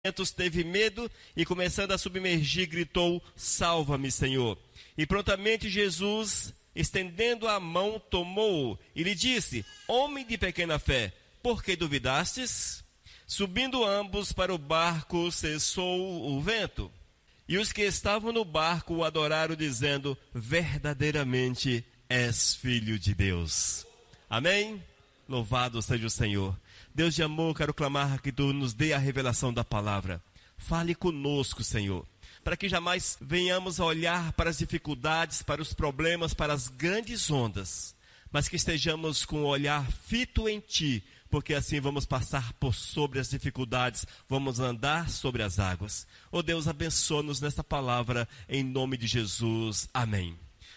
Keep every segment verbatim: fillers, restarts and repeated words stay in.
teve medo e, começando a submergir, gritou: salva-me, Senhor. E prontamente Jesus, estendendo a mão, tomou-o e lhe disse: homem de pequena fé, por que duvidastes? Subindo ambos para o barco, cessou o vento. E os que estavam no barco o adoraram, dizendo: verdadeiramente és filho de Deus. Amém? Louvado seja o Senhor. Deus de amor, quero clamar que tu nos dê a revelação da palavra. Fale conosco, Senhor, para que jamais venhamos a olhar para as dificuldades, para os problemas, para as grandes ondas, mas que estejamos com o olhar fito em ti, porque assim vamos passar por sobre as dificuldades, vamos andar sobre as águas. Oh Deus, abençoa-nos nesta palavra, em nome de Jesus. Amém.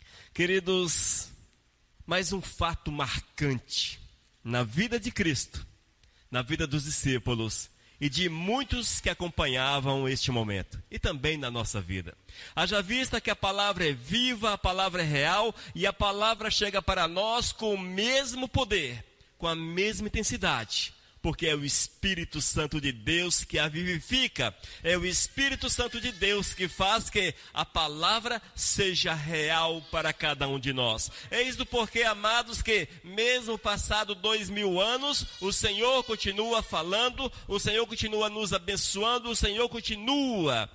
Queridos, mais um fato marcante na vida de Cristo, na vida dos discípulos e de muitos que acompanhavam este momento, e também na nossa vida. Haja vista que a palavra é viva, a palavra é real, e a palavra chega para nós com o mesmo poder, com a mesma intensidade, porque é o Espírito Santo de Deus que a vivifica, é o Espírito Santo de Deus que faz que a palavra seja real para cada um de nós. Eis do porquê, amados, que mesmo passado dois mil anos, o Senhor continua falando, o Senhor continua nos abençoando, o Senhor continua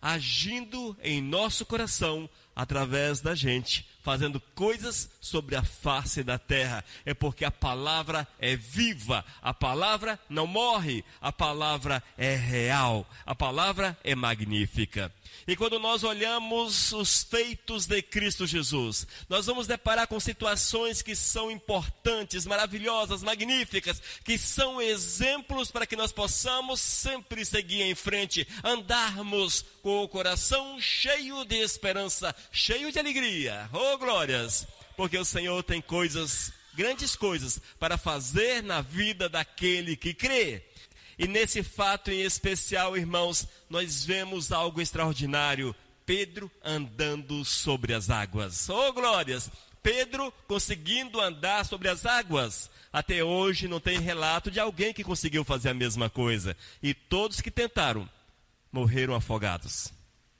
agindo em nosso coração, através da gente, fazendo coisas sobre a face da terra. É porque a palavra é viva, a palavra não morre, a palavra é real, a palavra é magnífica. E quando nós olhamos os feitos de Cristo Jesus, nós vamos deparar com situações que são importantes, maravilhosas, magníficas, que são exemplos para que nós possamos sempre seguir em frente, andarmos com o coração cheio de esperança, cheio de alegria. Oh, glórias! Porque o Senhor tem coisas, grandes coisas, para fazer na vida daquele que crê. E nesse fato em especial, irmãos, nós vemos algo extraordinário: Pedro andando sobre as águas. Oh, glórias! Pedro conseguindo andar sobre as águas. Até hoje não tem relato de alguém que conseguiu fazer a mesma coisa. E todos que tentaram morreram afogados.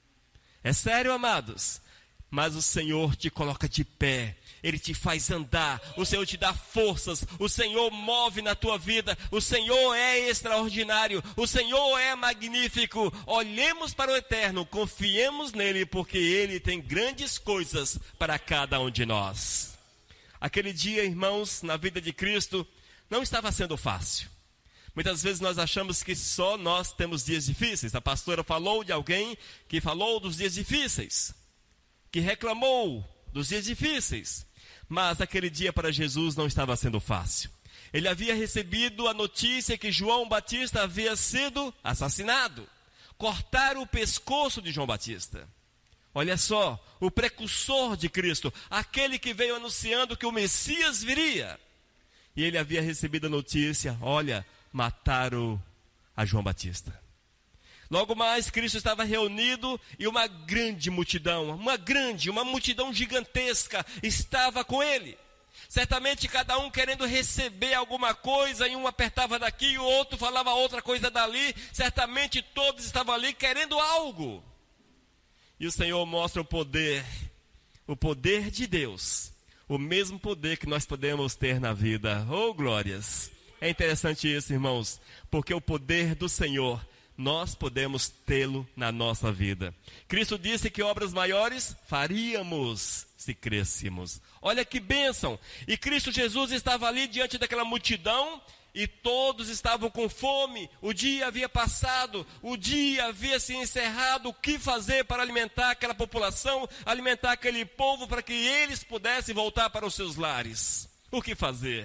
É sério, amados? Mas o Senhor te coloca de pé, Ele te faz andar, o Senhor te dá forças, o Senhor move na tua vida, o Senhor é extraordinário, o Senhor é magnífico. Olhemos para o eterno, confiemos nele, porque Ele tem grandes coisas para cada um de nós. Aquele dia, irmãos, na vida de Cristo, não estava sendo fácil. Muitas vezes nós achamos que só nós temos dias difíceis. A pastora falou de alguém que falou dos dias difíceis, que reclamou dos dias difíceis. Mas aquele dia para Jesus não estava sendo fácil. Ele havia recebido a notícia que João Batista havia sido assassinado. Cortaram o pescoço de João Batista. Olha só, o precursor de Cristo, aquele que veio anunciando que o Messias viria. E ele havia recebido a notícia: olha, mataram a João Batista. Logo mais, Cristo estava reunido e uma grande multidão, uma grande, uma multidão gigantesca estava com ele. Certamente cada um querendo receber alguma coisa, e um apertava daqui, o outro falava outra coisa dali. Certamente todos estavam ali querendo algo. E o Senhor mostra o poder, o poder de Deus, o mesmo poder que nós podemos ter na vida. Oh, glórias! É interessante isso, irmãos, porque o poder do Senhor nós podemos tê-lo na nossa vida. Cristo disse que obras maiores faríamos se crescêssemos. Olha que bênção! E Cristo Jesus estava ali diante daquela multidão, e todos estavam com fome. O dia havia passado, o dia havia se encerrado. O que fazer para alimentar aquela população, alimentar aquele povo, para que eles pudessem voltar para os seus lares? O que fazer?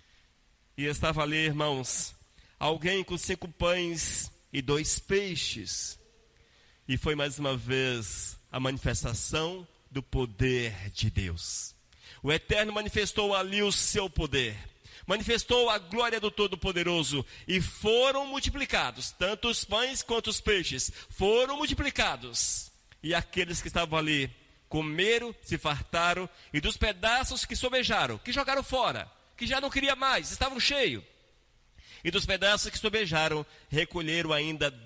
E estava ali, irmãos, alguém com cinco pães e dois peixes. E foi mais uma vez a manifestação do poder de Deus. O Eterno manifestou ali o seu poder, manifestou a glória do Todo-Poderoso, e foram multiplicados, tanto os pães quanto os peixes, foram multiplicados. E aqueles que estavam ali comeram, se fartaram, e dos pedaços que sobejaram, que jogaram fora, que já não queria mais, estavam cheios. E dos pedaços que sobejaram, recolheram ainda